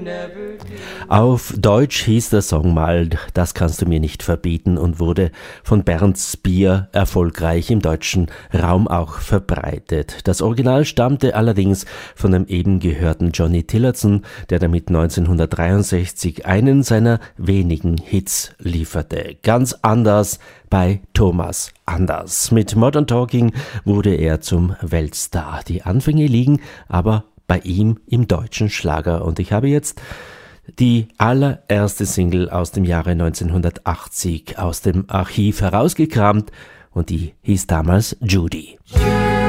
Auf Deutsch hieß der Song mal "Das kannst du mir nicht verbieten" und wurde von Bernd Spier erfolgreich im deutschen Raum auch verbreitet. Das Original stammte allerdings von dem eben gehörten Johnny Tillotson, der damit 1963 einen seiner wenigen Hits lieferte. Ganz anders bei Thomas Anders. Mit Modern Talking wurde er zum Weltstar. Die Anfänge liegen aber bei ihm im deutschen Schlager. Und ich habe jetzt die allererste Single aus dem Jahre 1980 aus dem Archiv herausgekramt und die hieß damals Judy.